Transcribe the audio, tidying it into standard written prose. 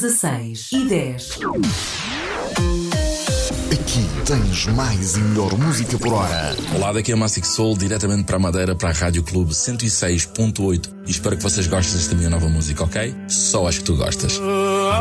16:10. Aqui tens mais e melhor música por hora. Olá, daqui é Massic Soul, diretamente para a Madeira, para a Rádio Clube 106.8. E espero que vocês gostem desta minha nova música, ok? Só acho que tu gostas.